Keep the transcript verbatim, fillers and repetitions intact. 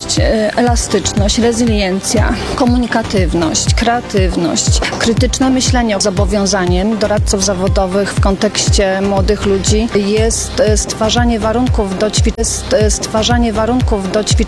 elastyczność, rezyliencja, komunikatywność, kreatywność, krytyczne myślenie. Zobowiązaniem doradców zawodowych w kontekście młodych ludzi jest stwarzanie warunków do ćwiczenia, stwarzanie warunków do ćwiczenia